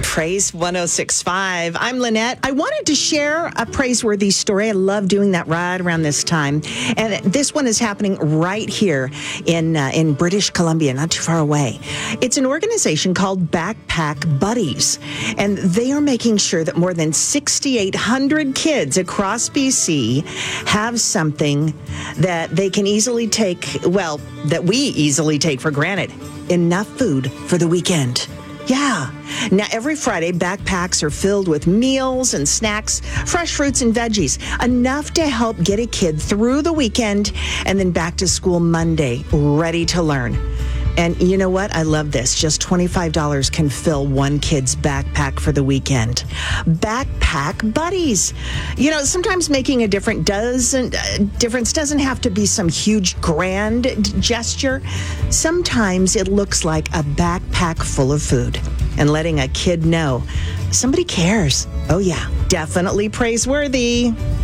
Praise 106.5. I'm Lynette. I wanted to share a praiseworthy story. I love doing that right around this time. And this one is happening right here in British Columbia, not too far away. It's an organization called Backpack Buddies. And they are making sure that more than 6,800 kids across BC have something that they can easily take, that we easily take for granted. Enough food for the weekend. Yeah. Now, every Friday, backpacks are filled with meals and snacks, fresh fruits and veggies, enough to help get a kid through the weekend and then back to school Monday, ready to learn. And you know what? I love this. Just $25 can fill one kid's backpack for the weekend. Backpack Buddies. You know, sometimes making a difference doesn't have to be some huge grand gesture. Sometimes it looks like a backpack full of food and letting a kid know somebody cares. Oh yeah, definitely praiseworthy.